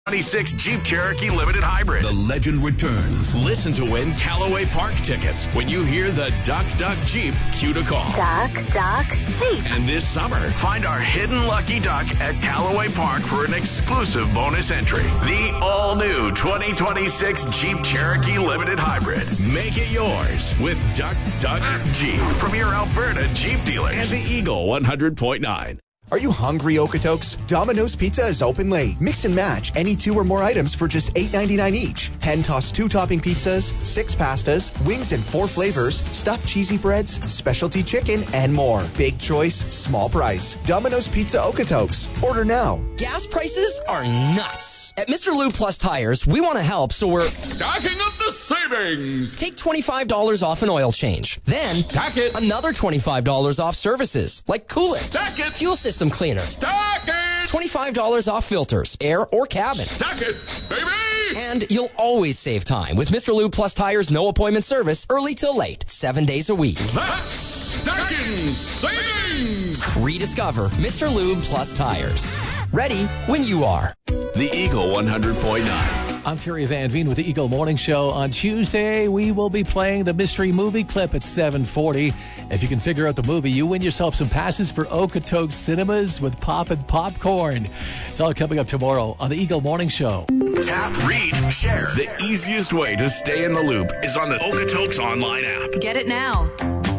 26 Jeep Cherokee Limited Hybrid. The legend returns. Listen to win Callaway Park tickets when you hear the Duck Duck Jeep cue to call. Duck Duck Jeep. And this summer, find our hidden lucky duck at Callaway Park for an exclusive bonus entry. The all-new 2026 Jeep Cherokee Limited Hybrid. Make it yours with Duck Duck Jeep from your Alberta Jeep dealers and the Eagle 100.9. Are you hungry, Okotoks? Domino's Pizza is open late. Mix and match any 2 or more items for just $8.99 each. Hand-tossed 2-topping pizzas, 6 pastas, wings in 4 flavors, stuffed cheesy breads, specialty chicken, and more. Big choice, small price. Domino's Pizza Okotoks. Order now. Gas prices are nuts. At Mr. Lube Plus Tires, we want to help, so we're stacking up the savings. Take $25 off an oil change. Then, stack it. Another $25 off services, like coolant. Stack it. Fuel system cleaner. Stack it. $25 off filters, air or cabin. Stack it, baby. And you'll always save time with Mr. Lube Plus Tires' no appointment service, early till late, 7 days a week. That's stacking savings. Rediscover Mr. Lube Plus Tires. Ready when you are. The Eagle 100.9. I'm Terry Van Veen with the Eagle Morning Show. On Tuesday, we will be playing the mystery movie clip at 7:40. If you can figure out the movie, you win yourself some passes for Okotoks Cinemas with Poppin' Popcorn. It's all coming up tomorrow on the Eagle Morning Show. Tap, read, share. The easiest way to stay in the loop is on the Okotoks online app. Get it now.